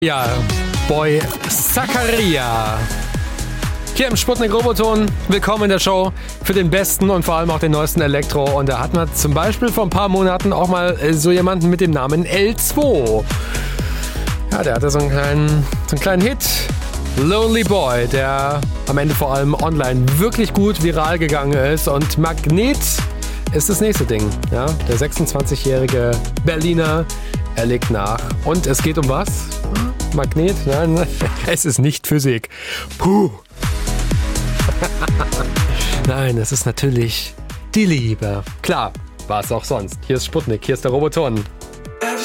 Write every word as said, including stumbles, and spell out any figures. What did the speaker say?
Ja, Boy Zakaria. Hier im Sputnik Roboton, willkommen in der Show für den besten und vor allem auch den neuesten Elektro. Und da hatten wir zum Beispiel vor ein paar Monaten auch mal so jemanden mit dem Namen L zwei. Ja, der hatte so einen kleinen, so einen kleinen Hit. Lonely Boy, der am Ende vor allem online wirklich gut viral gegangen ist. Und Magnet ist das nächste Ding. Ja, der sechsundzwanzigjährige Berliner, er legt nach. Und es geht um was? Magnet? Nein, es ist nicht Physik. Puh. Nein, es ist natürlich die Liebe. Klar, war es auch sonst. Hier ist Sputnik, hier ist der Roboton.